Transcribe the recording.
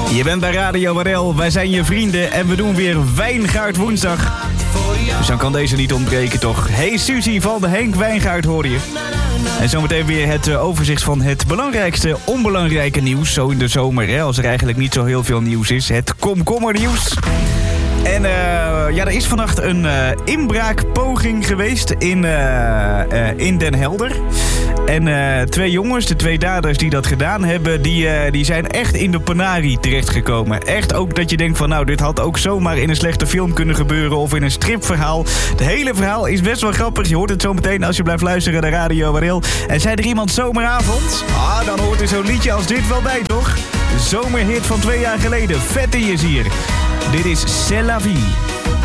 Je bent bij Radio Warel, wij zijn je vrienden en we doen weer Wijngaard woensdag. Dus dan kan deze niet ontbreken toch. Hey Suzy van de Henk Wijngaard hoor je. En zometeen weer het overzicht van het belangrijkste onbelangrijke nieuws. Zo in de zomer, hè, als er eigenlijk niet zo heel veel nieuws is. Het komkommernieuws. En er is vannacht een inbraakpoging geweest in Den Helder. En 2 jongens, de 2 daders die dat gedaan hebben, die zijn echt in de penarie terechtgekomen. Echt ook dat je denkt van nou, dit had ook zomaar in een slechte film kunnen gebeuren of in een stripverhaal. Het hele verhaal is best wel grappig. Je hoort het zo meteen als je blijft luisteren naar Radio Warel. En zei er iemand zomeravond? Dan hoort er zo'n liedje als dit wel bij, toch? Zomerhit van 2 jaar geleden. Vette is hier. Dit is C'est la vie.